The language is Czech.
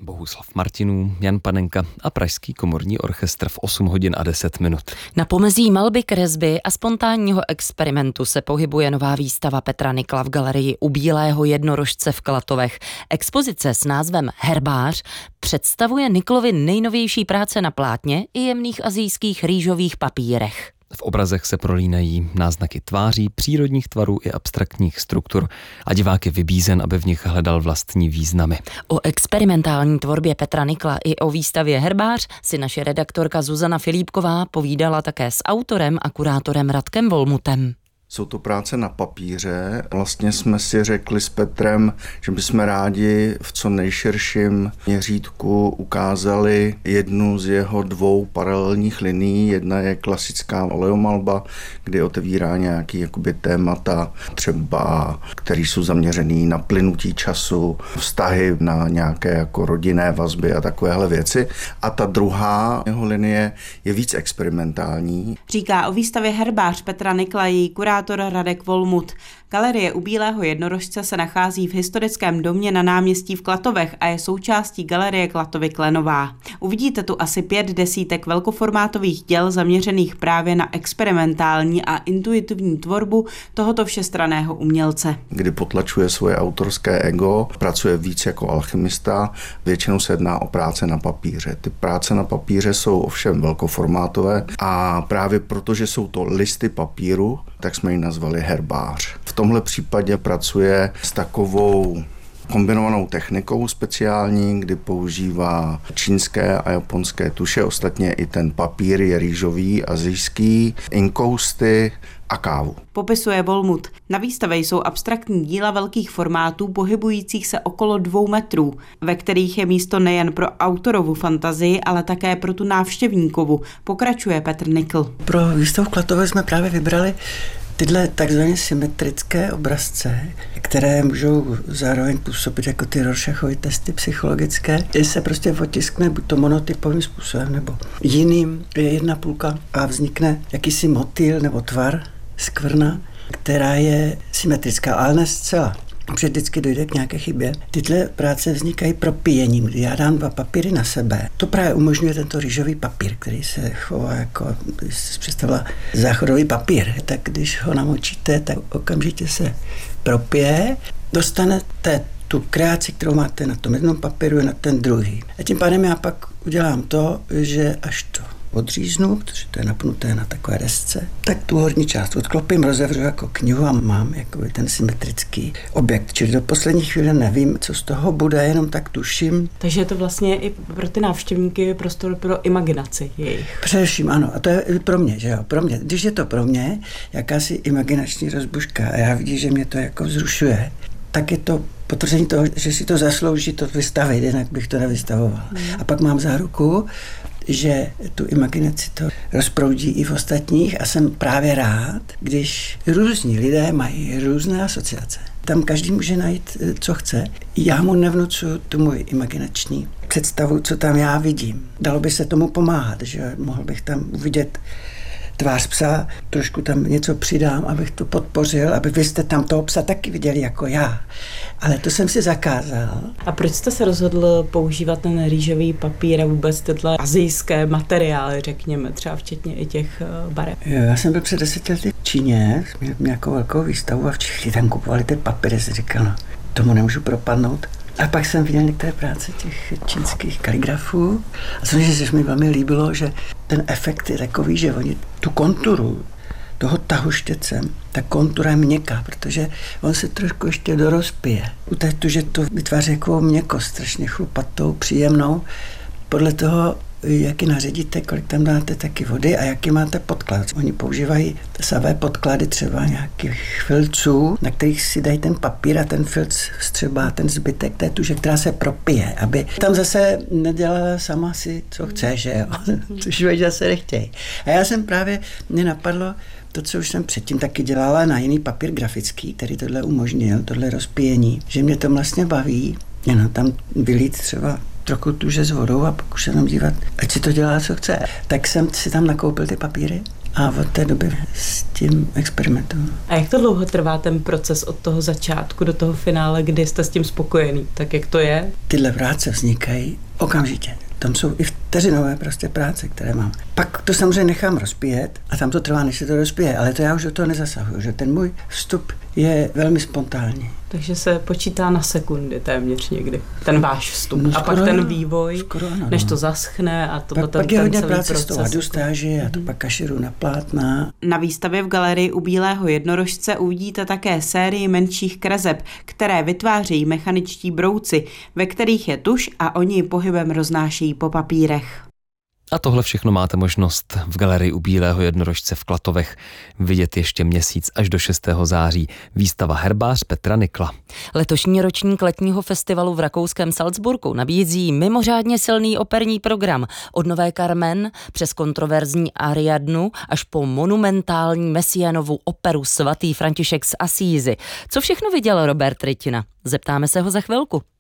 Bohuslav Martinů, Jan Panenka a Pražský komorní orchestr v 8 hodin a 10 minut. Na pomezí malby, kresby a spontánního experimentu se pohybuje nová výstava Petra Nykla v galerii U bílého jednorožce v Klatovech. Expozice s názvem Herbář představuje Nyklovy nejnovější práce na plátně i jemných asijských rýžových papírech. V obrazech se prolínají náznaky tváří, přírodních tvarů i abstraktních struktur a divák je vybízen, aby v nich hledal vlastní významy. O experimentální tvorbě Petra Nykla i o výstavě Herbář si naše redaktorka Zuzana Filipková povídala také s autorem a kurátorem Radkem Volmutem. Jsou to práce na papíře. Vlastně jsme si řekli s Petrem, že bychom rádi v co nejširším měřítku ukázali jednu z jeho 2 paralelních linií. Jedna je klasická oleomalba, kdy otevírá nějaký témata, třeba který jsou zaměřený na plynutí času, vztahy na nějaké rodinné vazby a takovéhle věci. A ta druhá jeho linie je víc experimentální. Říká o výstavě Herbář Petra Nykla její kurátor Radek Volmut. Galerie U bílého jednorožce se nachází v historickém domě na náměstí v Klatovech a je součástí galerie Klatovy Klenová. Uvidíte tu asi 5 desítek velkoformátových děl zaměřených právě na experimentální a intuitivní tvorbu tohoto všestranného umělce. Kdy potlačuje svoje autorské ego, pracuje víc jako alchymista, většinou se jedná o práce na papíře. Ty práce na papíře jsou ovšem velkoformátové a právě protože jsou to listy papíru, tak jsme ji nazvali herbář. V tomhle případě pracuje s takovou kombinovanou technikou speciální, kdy používá čínské a japonské tuše, ostatně i ten papír je rýžový, asijský, inkousty a kávu. Popisuje Volmut. Na výstavě jsou abstraktní díla velkých formátů pohybujících se okolo 2 metrů, ve kterých je místo nejen pro autorovu fantazii, ale také pro tu návštěvníkovu, pokračuje Petr Nykl. Pro výstavu v Klatovech jsme právě vybrali tyhle takzvaně symetrické obrazce, které můžou zároveň působit jako ty Rorschachovy testy psychologické, kdy se prostě otiskne buď to monotypovým způsobem, nebo jiným, je jedna půlka a vznikne jakýsi motýl nebo tvar, skvrna, která je symetrická, ale ne zcela. Protože vždycky dojde k nějaké chybě. Tyhle práce vznikají propíjením, kdy já dám 2 papíry na sebe. To právě umožňuje tento rýžový papír, který se chová jako, když jsi představila záchodový papír. Tak když ho namočíte, tak okamžitě se propije. Dostanete tu kreaci, kterou máte na tom jednom papíru, na ten druhý. A tím pádem já pak udělám to, že až to odříznu, protože to je napnuté na takové desce, tak tu horní část odklopím, rozevřu jako knihu a mám jakoby ten symetrický objekt. Čili do poslední chvíle nevím, co z toho bude, jenom tak tuším. Takže je to vlastně i pro ty návštěvníky prostor pro imaginaci jejich. Především ano, a to je pro mě, že jo, pro mě. Když je to pro mě, jakási imaginační rozbuška a já vidím, že mě to jako vzrušuje, tak je to potvrzení toho, že si to zaslouží to vystavit, jinak bych to nevystavoval. A pak mám záruku, že tu imaginaci to rozproudí i v ostatních a jsem právě rád, když různí lidé mají různé asociace. Tam každý může najít, co chce. Já mu nevnucuju tu moji imaginační představu, co tam já vidím. Dalo by se tomu pomáhat, že mohl bych tam uvidět tvář psa, trošku tam něco přidám, abych to podpořil, aby vy jste tam toho psa taky viděli jako já. Ale to jsem si zakázal. A proč jste se rozhodl používat ten rýžový papír a vůbec tyhle asijské materiály, řekněme, třeba včetně i těch barev? Já jsem byl před 10 lety v Číně, měl nějakou velkou výstavu a všichni tam kupovali ty papíry, si říkal, no, tomu nemůžu propadnout. A pak jsem viděl některé práce těch čínských kaligrafů a samozřejmě se mi velmi líbilo, že ten efekt je takový, že oni tu konturu toho tahu štětcem, ta kontura je měkká, protože on se trošku ještě dorozpije. U té tuže to vytváří jako měkkost, strašně chlupatou, příjemnou. Podle toho, jaký naředíte, kolik tam dáte taky vody a jaký máte podklad. Oni používají savé podklady třeba nějakých filců, na kterých si dají ten papír a ten filc vstřebá ten zbytek té tuže, která se propije, aby tam zase nedělala sama si, co chce, že jo, což oni zase nechtějí. A já jsem právě, mě napadlo to, co už jsem předtím taky dělala na jiný papír grafický, který tohle umožnil, tohle rozpíjení, že mě to vlastně baví, jenom tam vylít třeba trochu tuže s vodou a pak už se tam dívat, ať si to dělá, co chce. Tak jsem si tam nakoupil ty papíry a od té doby s tím experimentuju. A jak to dlouho trvá ten proces od toho začátku do toho finále, kdy jste s tím spokojený? Tak jak to je? Tyhle práce vznikají okamžitě. Tam jsou i vteřinové prostě práce, které mám. Pak to samozřejmě nechám rozpět a tam to trvá, než se to rozpěje, ale to já už do toho nezasahuju, že ten můj vstup je velmi spontánní. Takže se počítá na sekundy téměř někdy, ten váš vstup. No, a pak ten vývoj, ano, než to zaschne a to potom pak je hodně celý práce proces. s tou adustáži a to pak kašeru na plátna. Na výstavě v galerii u Bílého jednorožce uvidíte také sérii menších kreseb, které vytvářejí mechaničtí brouci, ve kterých je tuš a oni ji pohybem roznášejí po papírech. A tohle všechno máte možnost v galerii u Bílého jednorožce v Klatovech vidět ještě měsíc až do 6. září. Výstava Herbář Petra Nikla. Letošní ročník letního festivalu v rakouském Salzburgu nabízí mimořádně silný operní program. Od nové Carmen přes kontroverzní Ariadnu až po monumentální Messianovu operu Svatý František z Asízy. Co všechno viděl Robert Rytina? Zeptáme se ho za chvilku.